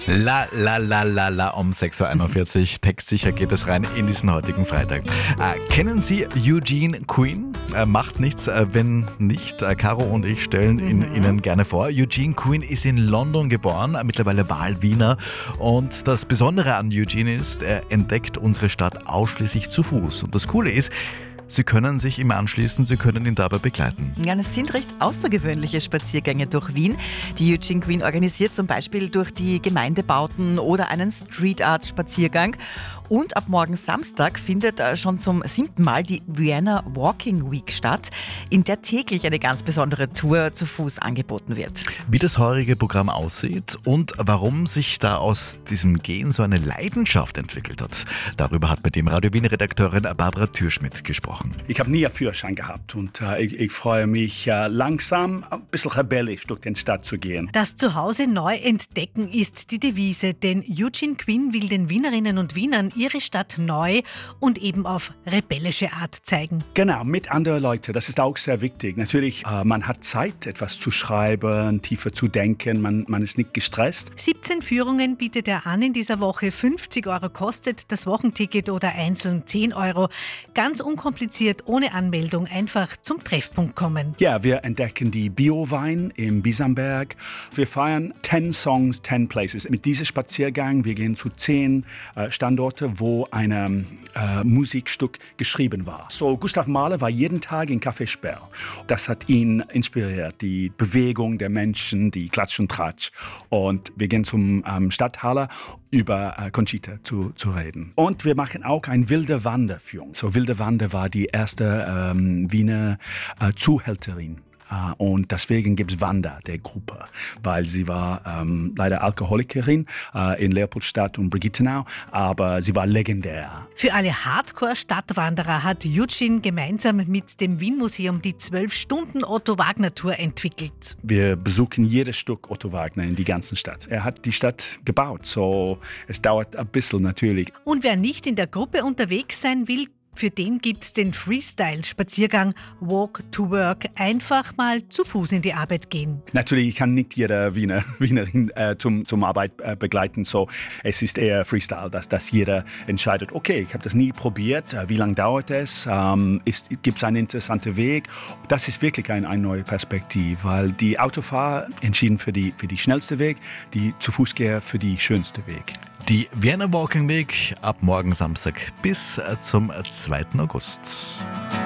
La la la la la um 6.41 Uhr. Textsicher geht es rein in diesen heutigen Freitag. Kennen Sie Eugene Queen? Macht nichts, wenn nicht. Caro und ich stellen ihn Ihnen gerne vor. Eugene Queen ist in London geboren, mittlerweile Wahlwiener. Und das Besondere an Eugene ist, er entdeckt unsere Stadt ausschließlich zu Fuß. Und das Coole ist, Sie können sich ihm anschließen, Sie können ihn dabei begleiten. Ja, es sind recht außergewöhnliche Spaziergänge durch Wien. Die Eugene Queen organisiert zum Beispiel durch die Gemeindebauten oder einen Street Art Spaziergang. Und ab morgen Samstag findet schon zum 7. Mal die Vienna Walking Week statt, in der täglich eine ganz besondere Tour zu Fuß angeboten wird. Wie das heurige Programm aussieht und warum sich da aus diesem Gehen so eine Leidenschaft entwickelt hat, darüber hat mit dem Radio Wien Redakteurin Barbara Thürschmidt gesprochen. Ich habe nie einen Führerschein gehabt und ich freue mich langsam, ein bisschen rebellisch durch die Stadt zu gehen. Das Zuhause neu entdecken ist die Devise, denn Eugene Queen will den Wienerinnen und Wienern ihre Stadt neu und eben auf rebellische Art zeigen. Genau, mit anderen Leuten, das ist auch sehr wichtig. Natürlich, man hat Zeit, etwas zu schreiben, tiefer zu denken, man ist nicht gestresst. 17 Führungen bietet er an in dieser Woche, 50 Euro kostet das Wochenticket oder einzeln 10 Euro. Ganz unkompliziert, ohne Anmeldung, einfach zum Treffpunkt kommen. Ja, wir entdecken die Biowein im Bisamberg. Wir feiern 10 Songs, 10 Places. Mit diesem Spaziergang, wir gehen zu 10 Standorte, wo ein Musikstück geschrieben war. So, Gustav Mahler war jeden Tag in Café Sperr. Das hat ihn inspiriert, die Bewegung der Menschen, die Klatsch und Tratsch. Und wir gehen zum Stadthalle, über Conchita zu reden. Und wir machen auch eine wilde Wanderführung. So, wilde Wander war die erste Wiener Zuhälterin. Und deswegen gibt es Wanda, der Gruppe, weil sie war leider Alkoholikerin in Leopoldstadt und Brigittenau, aber sie war legendär. Für alle Hardcore-Stadtwanderer hat Eugene gemeinsam mit dem Wien-Museum die 12-Stunden-Otto-Wagner-Tour entwickelt. Wir besuchen jedes Stück Otto Wagner in die ganzen Stadt. Er hat die Stadt gebaut, so es dauert ein bisschen natürlich. Und wer nicht in der Gruppe unterwegs sein will, für den gibt's den Freestyle-Spaziergang Walk to Work. Einfach mal zu Fuß in die Arbeit gehen. Natürlich, ich kann nicht jeder Wienerin zum Arbeit begleiten. So, es ist eher Freestyle, dass jeder entscheidet, okay, ich habe das nie probiert, wie lange dauert es, gibt es einen interessanten Weg. Das ist wirklich eine neue Perspektive, weil die Autofahrer entschieden für die schnellste Weg, die zu Fußgänger für die schönste Weg. Die Vienna Walking Week ab morgen Samstag bis zum 2. August.